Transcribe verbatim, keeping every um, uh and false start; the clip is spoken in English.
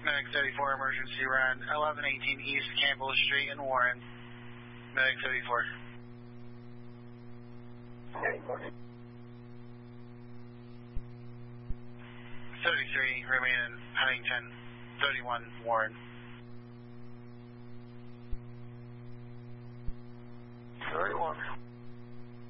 Medic thirty-four, emergency run, eleven eighteen East Campbell Street in Warren. Medic thirty-four. thirty-three, remain in Huntington, thirty-one, Warren. thirty-one.